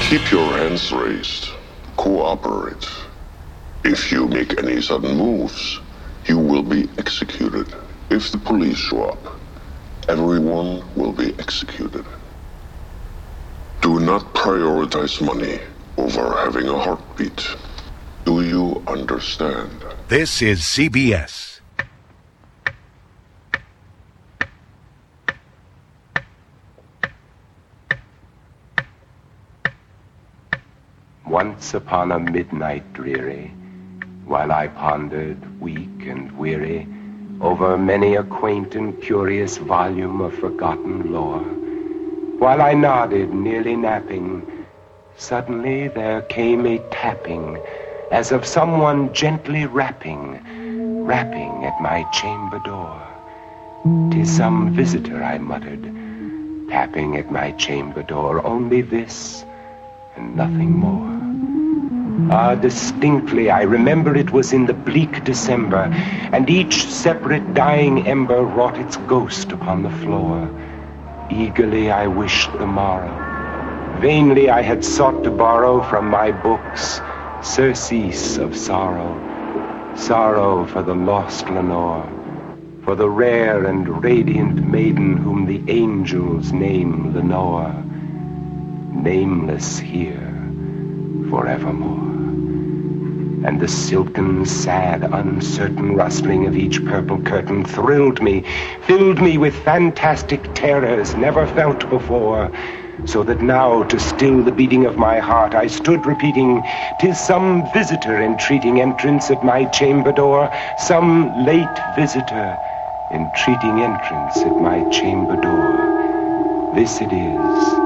Keep your hands raised. Cooperate. If you make any sudden moves, you will be executed. If the police show up, everyone will be executed. Do not prioritize money over having a heartbeat. Do you understand? This is CBS. Once upon a midnight dreary, while I pondered, weak and weary, over many a quaint and curious volume of forgotten lore, while I nodded, nearly napping, suddenly there came a tapping, as of someone gently rapping at my chamber door. "'Tis some visitor," I muttered, tapping at my chamber door, only this and nothing more. Ah, distinctly I remember it was in the bleak December, and each separate dying ember wrought its ghost upon the floor. Eagerly I wished the morrow. Vainly I had sought to borrow from my books surcease of sorrow, sorrow for the lost Lenore, for the rare and radiant maiden whom the angels name Lenore, nameless here forevermore. And the silken, sad, uncertain rustling of each purple curtain thrilled me, filled me with fantastic terrors never felt before, so that now, to still the beating of my heart, I stood repeating, "'Tis some visitor entreating entrance at my chamber door, some late visitor entreating entrance at my chamber door. This it is,